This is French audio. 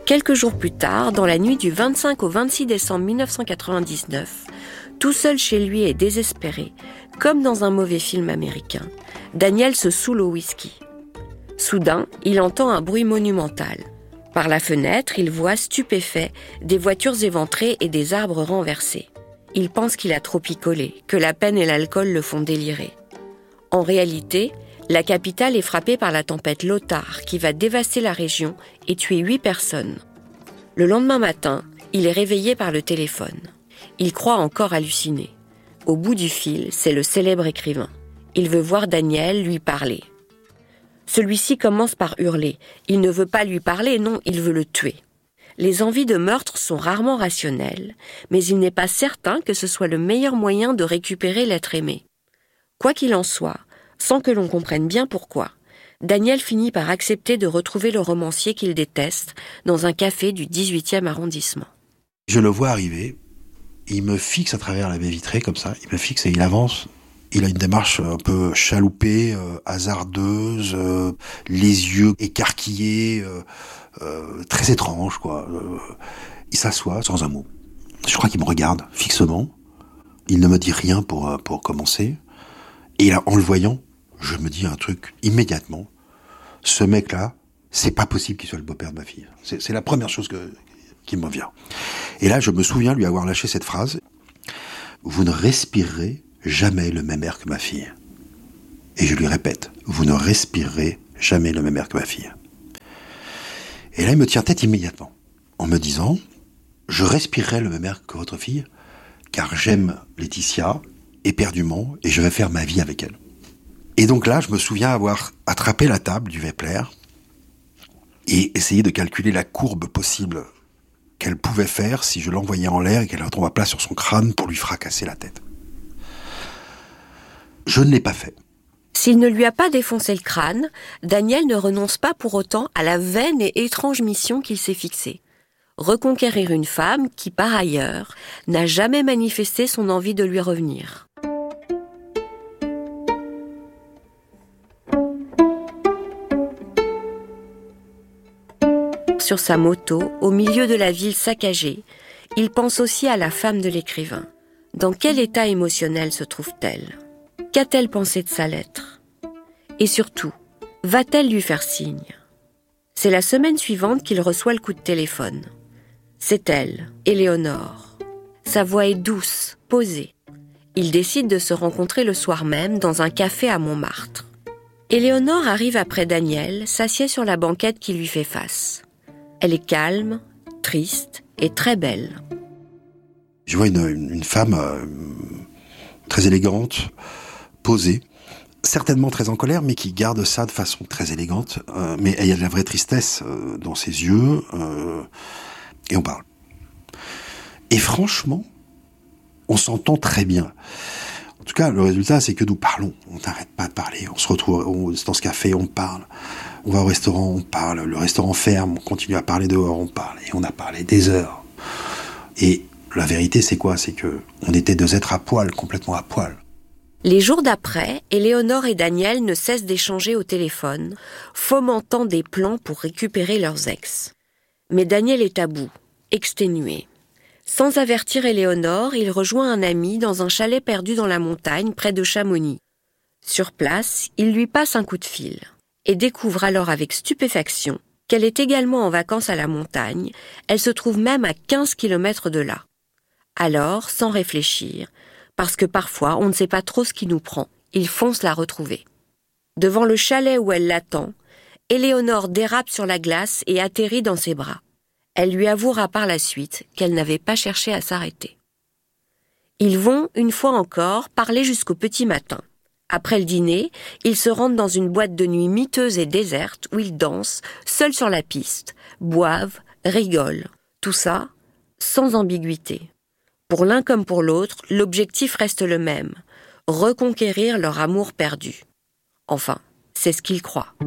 Quelques jours plus tard, dans la nuit du 25 au 26 décembre 1999, tout seul chez lui et désespéré, comme dans un mauvais film américain, Daniel se saoule au whisky. Soudain, il entend un bruit monumental. Par la fenêtre, il voit, stupéfait, des voitures éventrées et des arbres renversés. Il pense qu'il a trop picolé, que la peine et l'alcool le font délirer. En réalité, la capitale est frappée par la tempête Lothar qui va dévaster la région et tuer 8 personnes. Le lendemain matin, il est réveillé par le téléphone. Il croit encore halluciner. Au bout du fil, c'est le célèbre écrivain. Il veut voir Daniel lui parler. Celui-ci commence par hurler. Il ne veut pas lui parler, non, il veut le tuer. Les envies de meurtre sont rarement rationnelles, mais il n'est pas certain que ce soit le meilleur moyen de récupérer l'être aimé. Quoi qu'il en soit, sans que l'on comprenne bien pourquoi, Daniel finit par accepter de retrouver le romancier qu'il déteste dans un café du 18e arrondissement. Je le vois arriver, il me fixe à travers la baie vitrée comme ça, il me fixe et il avance. Il a une démarche un peu chaloupée, hasardeuse, les yeux écarquillés, très étrange, quoi. Il s'assoit sans un mot. Je crois qu'il me regarde fixement. Il ne me dit rien pour commencer. Et là, en le voyant, je me dis un truc immédiatement. Ce mec-là, c'est pas possible qu'il soit le beau-père de ma fille. C'est la première chose qui me vient. Et là, je me souviens lui avoir lâché cette phrase. Vous ne respirerez jamais le même air que ma fille. Et je lui répète, vous ne respirerez jamais le même air que ma fille. Et là, il me tient tête immédiatement, en me disant, je respirerai le même air que votre fille, car j'aime Laetitia, éperdument, et je vais faire ma vie avec elle. Et donc là, je me souviens avoir attrapé la table du Vepler et essayé de calculer la courbe possible qu'elle pouvait faire si je l'envoyais en l'air et qu'elle retombe à plat sur son crâne pour lui fracasser la tête. Je ne l'ai pas fait. S'il ne lui a pas défoncé le crâne, Daniel ne renonce pas pour autant à la vaine et étrange mission qu'il s'est fixée. Reconquérir une femme qui, par ailleurs, n'a jamais manifesté son envie de lui revenir. Sur sa moto, au milieu de la ville saccagée, il pense aussi à la femme de l'écrivain. Dans quel état émotionnel se trouve-t-elle ? Qu'a-t-elle pensé de sa lettre ? Et surtout, va-t-elle lui faire signe ? C'est la semaine suivante qu'il reçoit le coup de téléphone. C'est elle, Éléonore. Sa voix est douce, posée. Ils décident de se rencontrer le soir même dans un café à Montmartre. Éléonore arrive après Daniel, s'assied sur la banquette qui lui fait face. Elle est calme, triste et très belle. Je vois une femme très élégante, posée, certainement très en colère, mais qui garde ça de façon très élégante. Mais il y a de la vraie tristesse dans ses yeux, et on parle. Et franchement, on s'entend très bien. En tout cas, le résultat, c'est que nous parlons. On n'arrête pas de parler. On se retrouve dans ce café, on parle. On va au restaurant, on parle. Le restaurant ferme, on continue à parler dehors, on parle. Et on a parlé des heures. Et la vérité, c'est quoi ? C'est que on était deux êtres à poil, complètement à poil. Les jours d'après, Éléonore et Daniel ne cessent d'échanger au téléphone, fomentant des plans pour récupérer leurs ex. Mais Daniel est à bout, exténué. Sans avertir Éléonore, il rejoint un ami dans un chalet perdu dans la montagne près de Chamonix. Sur place, il lui passe un coup de fil et découvre alors avec stupéfaction qu'elle est également en vacances à la montagne. Elle se trouve même à 15 km de là. Alors, sans réfléchir, parce que parfois on ne sait pas trop ce qui nous prend, il fonce la retrouver. Devant le chalet où elle l'attend, Éléonore dérape sur la glace et atterrit dans ses bras. Elle lui avouera par la suite qu'elle n'avait pas cherché à s'arrêter. Ils vont, une fois encore, parler jusqu'au petit matin. Après le dîner, ils se rendent dans une boîte de nuit miteuse et déserte où ils dansent, seuls sur la piste, boivent, rigolent. Tout ça, sans ambiguïté. Pour l'un comme pour l'autre, l'objectif reste le même, reconquérir leur amour perdu. Enfin, c'est ce qu'ils croient.